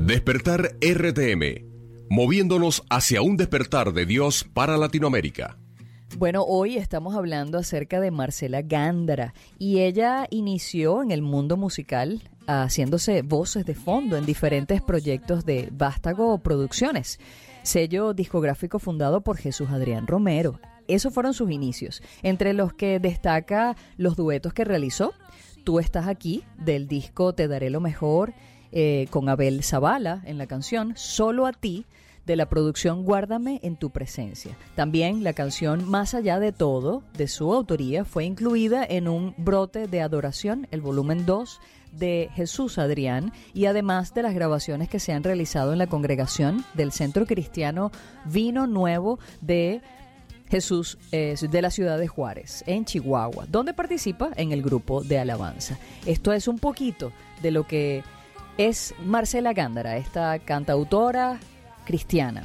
Despertar RTM, moviéndonos hacia un despertar de Dios para Latinoamérica. Bueno, hoy estamos hablando acerca de Marcela Gándara y ella inició en el mundo musical haciéndose voces de fondo en diferentes proyectos de Vástago Producciones, sello discográfico fundado por Jesús Adrián Romero. Esos fueron sus inicios, entre los que destaca los duetos que realizó. Tú estás aquí, del disco Te daré lo mejor, con Abel Zavala en la canción Solo a ti, de la producción Guárdame en tu presencia. También la canción Más allá de todo, de su autoría, fue incluida en un brote de adoración, el volumen 2 de Jesús Adrián, y además de las grabaciones que se han realizado en la congregación del Centro Cristiano Vino Nuevo de Jesús de la ciudad de Juárez, en Chihuahua, donde participa en el grupo de alabanza. Esto es un poquito de lo que es Marcela Gándara, esta cantautora cristiana.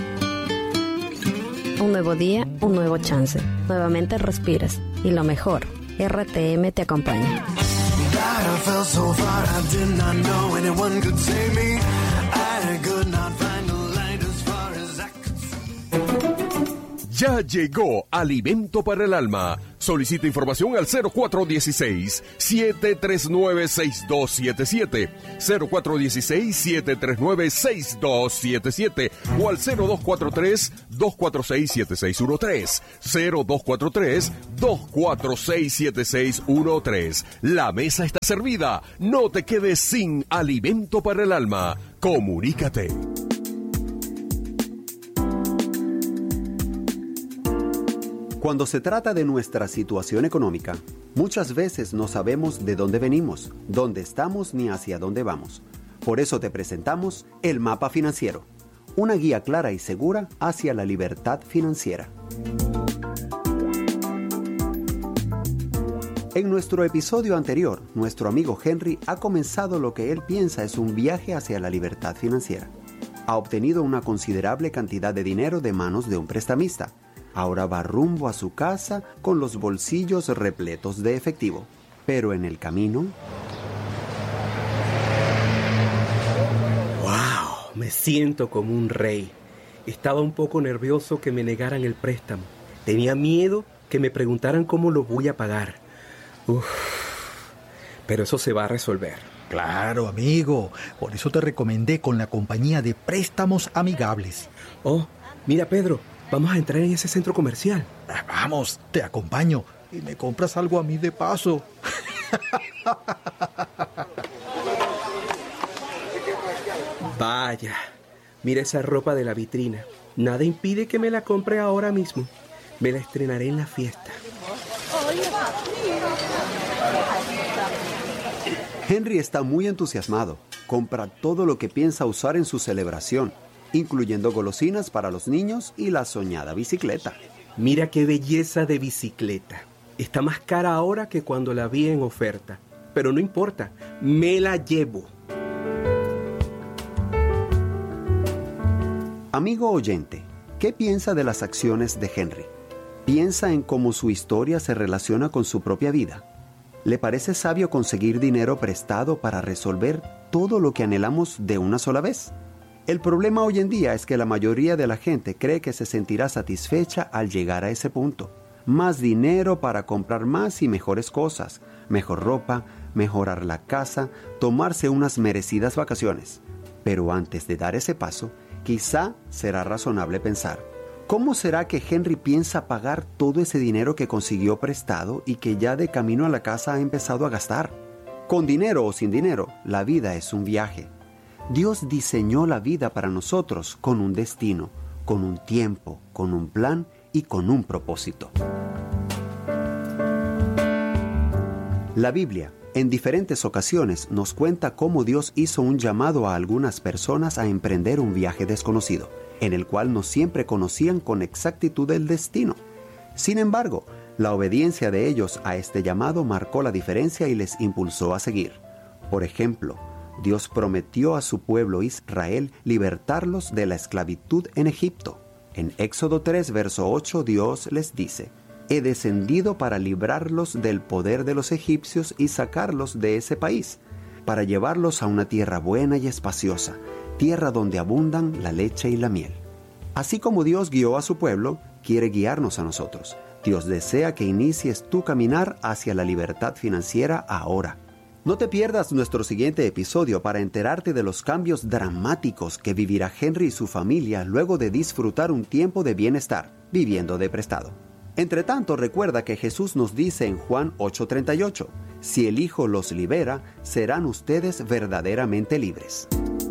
Un nuevo día, un nuevo chance. Nuevamente respiras. Y lo mejor, RTM te acompaña. Ya llegó Alimento para el Alma. Solicita información al 0416-739-6277, 0416-739-6277 o al 0243-246-7613, 0243-246-7613. La mesa está servida. No te quedes sin Alimento para el Alma. Comunícate. Cuando se trata de nuestra situación económica, muchas veces no sabemos de dónde venimos, dónde estamos ni hacia dónde vamos. Por eso te presentamos el Mapa Financiero, una guía clara y segura hacia la libertad financiera. En nuestro episodio anterior, nuestro amigo Henry ha comenzado lo que él piensa es un viaje hacia la libertad financiera. Ha obtenido una considerable cantidad de dinero de manos de un prestamista. Ahora va rumbo a su casa con los bolsillos repletos de efectivo. Pero en el camino... ¡Wow! Me siento como un rey. Estaba un poco nervioso que me negaran el préstamo. Tenía miedo que me preguntaran cómo lo voy a pagar. Pero eso se va a resolver. Claro, amigo. Por eso te recomendé con la compañía de préstamos amigables. Oh, mira, Pedro. Vamos a entrar en ese centro comercial. Vamos, te acompaño. Y me compras algo a mí de paso. Vaya, mira esa ropa de la vitrina. Nada impide que me la compre ahora mismo. Me la estrenaré en la fiesta. Henry está muy entusiasmado. Compra todo lo que piensa usar en su celebración, incluyendo golosinas para los niños y la soñada bicicleta. Mira qué belleza de bicicleta. Está más cara ahora que cuando la vi en oferta. Pero no importa, me la llevo. Amigo oyente, ¿qué piensa de las acciones de Henry? ¿Piensa en cómo su historia se relaciona con su propia vida? ¿Le parece sabio conseguir dinero prestado para resolver todo lo que anhelamos de una sola vez? El problema hoy en día es que la mayoría de la gente cree que se sentirá satisfecha al llegar a ese punto. Más dinero para comprar más y mejores cosas, mejor ropa, mejorar la casa, tomarse unas merecidas vacaciones. Pero antes de dar ese paso, quizá será razonable pensar, ¿cómo será que Henry piensa pagar todo ese dinero que consiguió prestado y que ya de camino a la casa ha empezado a gastar? Con dinero o sin dinero, la vida es un viaje. Dios diseñó la vida para nosotros con un destino, con un tiempo, con un plan y con un propósito. La Biblia, en diferentes ocasiones, nos cuenta cómo Dios hizo un llamado a algunas personas a emprender un viaje desconocido, en el cual no siempre conocían con exactitud el destino. Sin embargo, la obediencia de ellos a este llamado marcó la diferencia y les impulsó a seguir. Por ejemplo, Dios prometió a su pueblo Israel libertarlos de la esclavitud en Egipto. En Éxodo 3, verso 8, Dios les dice: «He descendido para librarlos del poder de los egipcios y sacarlos de ese país, para llevarlos a una tierra buena y espaciosa, tierra donde abundan la leche y la miel. Así como Dios guió a su pueblo, quiere guiarnos a nosotros. Dios desea que inicies tu caminar hacia la libertad financiera ahora. No te pierdas nuestro siguiente episodio para enterarte de los cambios dramáticos que vivirá Henry y su familia luego de disfrutar un tiempo de bienestar, viviendo de prestado. Entre tanto, recuerda que Jesús nos dice en Juan 8:38, si el Hijo los libera, serán ustedes verdaderamente libres.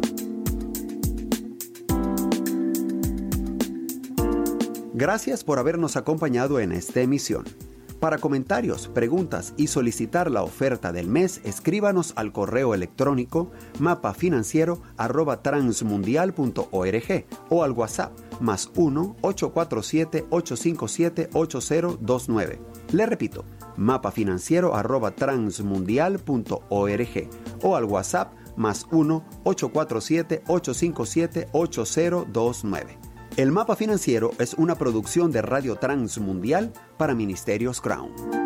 Gracias por habernos acompañado en esta emisión. Para comentarios, preguntas y solicitar la oferta del mes, escríbanos al correo electrónico mapafinanciero@transmundial.org o al WhatsApp +1 847 857 8029. Le repito, mapafinanciero@transmundial.org o al WhatsApp +1 847 857 8029. El Mapa Financiero es una producción de Radio Transmundial para Ministerios Crown.